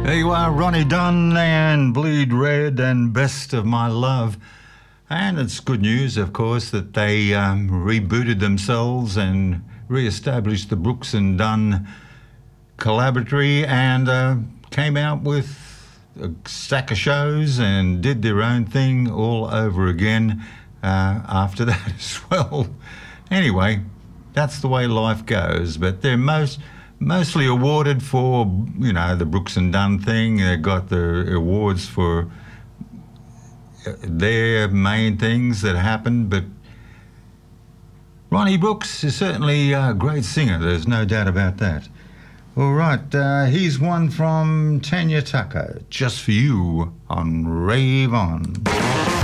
There you are, Ronnie Dunn and Bleed Red and Best of My Love. And it's good news, of course, that they rebooted themselves and re-established the Brooks and Dunn Collaboratory and came out with a stack of shows and did their own thing all over again after that as well. Anyway, that's the way life goes, but they're mostly awarded for, you know, the Brooks and Dunn thing. They got the awards for their main things that happened, but Ronnie Brooks is certainly a great singer, there's no doubt about that. All right, here's one from Tanya Tucker, Just For You on Rave On.